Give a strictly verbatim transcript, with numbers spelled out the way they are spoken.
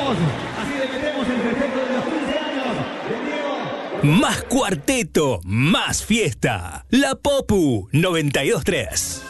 Así le metemos el festejo de los quince años de Diego. Más cuarteto, más fiesta. La Popu noventa y dos tres.